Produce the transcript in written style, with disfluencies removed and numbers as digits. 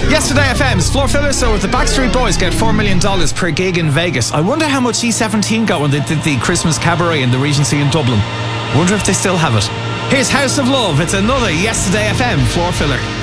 Yesterday FM's floor filler. So if the Backstreet Boys get $4 million per gig in Vegas, I wonder how much E17 got when they did the Christmas cabaret in the Regency in Dublin. Wonder if they still have it. Here's House of Love. It's another Yesterday FM floor filler.